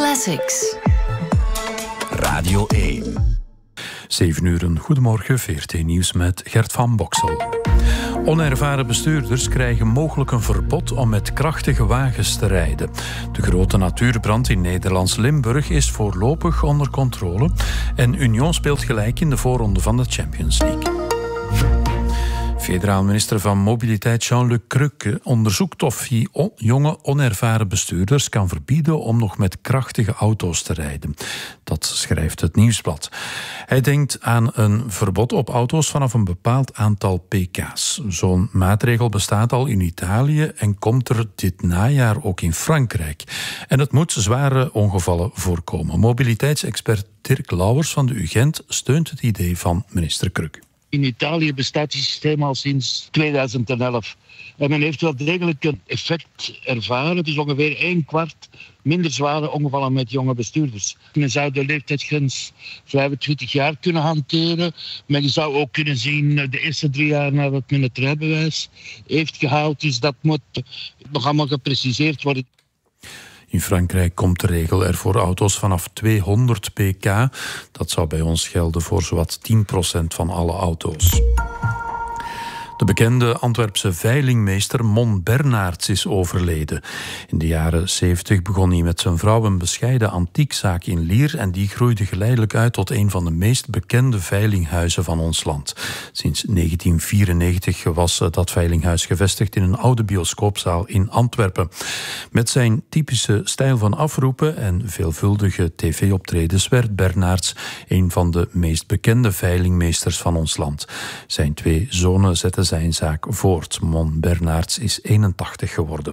Classics. Radio 1. 7 uur, goedemorgen, VRT Nieuws met Gert van Boksel. Onervaren bestuurders krijgen mogelijk een verbod om met krachtige wagens te rijden. De grote natuurbrand in Nederlands Limburg is voorlopig onder controle en Union speelt gelijk in de voorronde van de Champions League. Federaal minister van Mobiliteit Jean-Luc Cruque onderzoekt of hij jonge, onervaren bestuurders kan verbieden om nog met krachtige auto's te rijden. Dat schrijft het Nieuwsblad. Hij denkt aan een verbod op auto's vanaf een bepaald aantal pk's. Zo'n maatregel bestaat al in Italië en komt er dit najaar ook in Frankrijk. En het moet zware ongevallen voorkomen. Mobiliteitsexpert Dirk Lauwers van de UGent steunt het idee van minister Cruque. In Italië bestaat die systeem al sinds 2011. En men heeft wel degelijk een effect ervaren. Het is ongeveer 1/4 minder zware ongevallen met jonge bestuurders. Men zou de leeftijdsgrens 25 jaar kunnen hanteren. Men zou ook kunnen zien de eerste 3 jaar nadat men het rijbewijs heeft gehaald. Dus dat moet nog allemaal gepreciseerd worden. In Frankrijk komt de regel er voor auto's vanaf 200 pk. Dat zou bij ons gelden voor zowat 10% van alle auto's. De bekende Antwerpse veilingmeester Mon Bernards is overleden. In de jaren 70 begon hij met zijn vrouw een bescheiden antiekzaak in Lier en die groeide geleidelijk uit tot een van de meest bekende veilinghuizen van ons land. Sinds 1994 was dat veilinghuis gevestigd in een oude bioscoopzaal in Antwerpen. Met zijn typische stijl van afroepen en veelvuldige tv-optredens werd Bernards een van de meest bekende veilingmeesters van ons land. Zijn 2 zonen zetten zijn zaak voort. Mon Bernards is 81 geworden.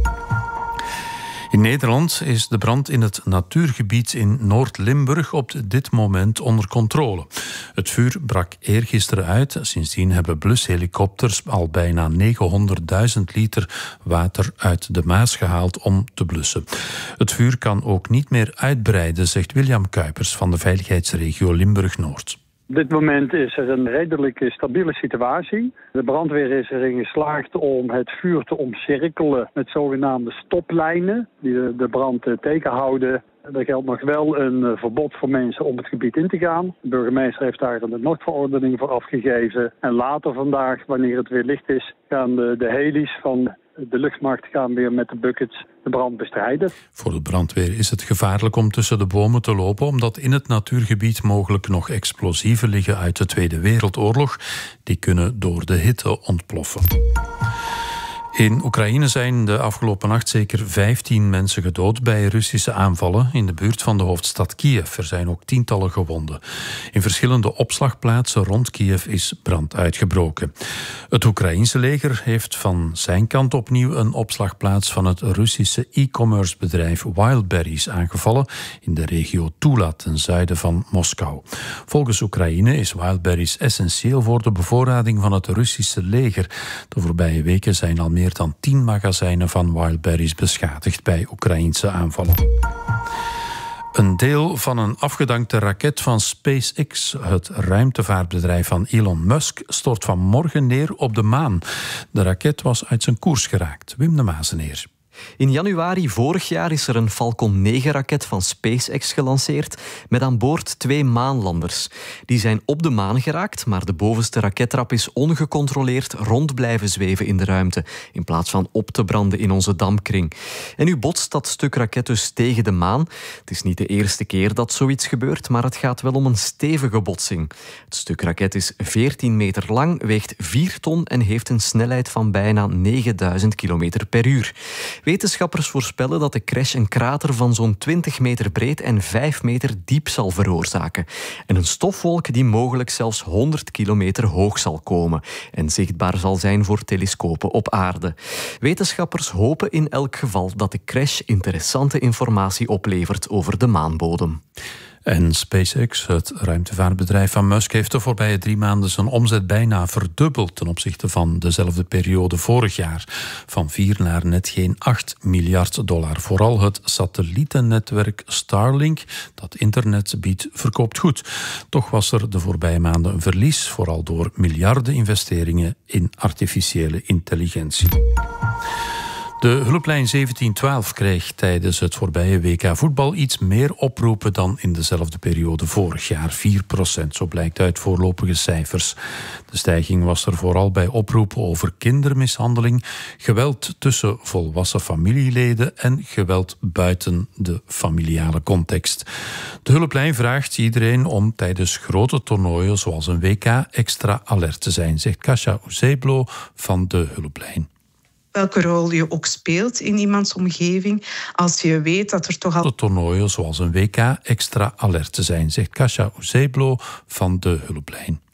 In Nederland is de brand in het natuurgebied in Noord-Limburg op dit moment onder controle. Het vuur brak eergisteren uit. Sindsdien hebben blushelikopters al bijna 900.000 liter water uit de Maas gehaald om te blussen. Het vuur kan ook niet meer uitbreiden, zegt William Kuipers van de veiligheidsregio Limburg-Noord. Op dit moment is er een redelijk stabiele situatie. De brandweer is erin geslaagd om het vuur te omcirkelen met zogenaamde stoplijnen die de brand tegenhouden. Er geldt nog wel een verbod voor mensen om het gebied in te gaan. De burgemeester heeft daar een noodverordening voor afgegeven. En later vandaag, wanneer het weer licht is, gaan de helis van de luchtmacht gaan weer met de buckets de brand bestrijden. Voor de brandweer is het gevaarlijk om tussen de bomen te lopen, omdat in het natuurgebied mogelijk nog explosieven liggen uit de Tweede Wereldoorlog. Die kunnen door de hitte ontploffen. In Oekraïne zijn de afgelopen nacht zeker 15 mensen gedood bij Russische aanvallen in de buurt van de hoofdstad Kiev. Er zijn ook tientallen gewonden. In verschillende opslagplaatsen rond Kiev is brand uitgebroken. Het Oekraïense leger heeft van zijn kant opnieuw een opslagplaats van het Russische e-commerce bedrijf Wildberries aangevallen in de regio Tula ten zuiden van Moskou. Volgens Oekraïne is Wildberries essentieel voor de bevoorrading van het Russische leger. De voorbije weken zijn al meer dan 10 magazijnen van Wildberries beschadigd bij Oekraïense aanvallen. Een deel van een afgedankte raket van SpaceX, het ruimtevaartbedrijf van Elon Musk, stort vanmorgen neer op de maan. De raket was uit zijn koers geraakt. Wim de Mazeneer. In januari vorig jaar is er een Falcon 9-raket van SpaceX gelanceerd met aan boord 2 maanlanders. Die zijn op de maan geraakt, maar de bovenste rakettrap is ongecontroleerd rond blijven zweven in de ruimte, in plaats van op te branden in onze dampkring. En nu botst dat stuk raket dus tegen de maan. Het is niet de eerste keer dat zoiets gebeurt, maar het gaat wel om een stevige botsing. Het stuk raket is 14 meter lang, weegt 4 ton en heeft een snelheid van bijna 9000 km per uur. Wetenschappers voorspellen dat de crash een krater van zo'n 20 meter breed en 5 meter diep zal veroorzaken. En een stofwolk die mogelijk zelfs 100 kilometer hoog zal komen en zichtbaar zal zijn voor telescopen op aarde. Wetenschappers hopen in elk geval dat de crash interessante informatie oplevert over de maanbodem. En SpaceX, het ruimtevaartbedrijf van Musk, heeft de voorbije 3 maanden zijn omzet bijna verdubbeld ten opzichte van dezelfde periode vorig jaar. Van 4 naar net geen $8 miljard. Vooral het satellietennetwerk Starlink, dat internet biedt, verkoopt goed. Toch was er de voorbije maanden een verlies, vooral door miljarden investeringen in artificiële intelligentie. De hulplijn 1712 kreeg tijdens het voorbije WK voetbal iets meer oproepen dan in dezelfde periode vorig jaar. 4%, zo blijkt uit voorlopige cijfers. De stijging was er vooral bij oproepen over kindermishandeling, geweld tussen volwassen familieleden en geweld buiten de familiale context. De hulplijn vraagt iedereen om tijdens grote toernooien zoals een WK extra alert te zijn, zegt Kasia Uzeblo van de hulplijn. Welke rol je ook speelt in iemands omgeving, als je weet dat er toch al... De toernooien zoals een WK extra alert te zijn, zegt Kasia Uzeblo van de hulplijn.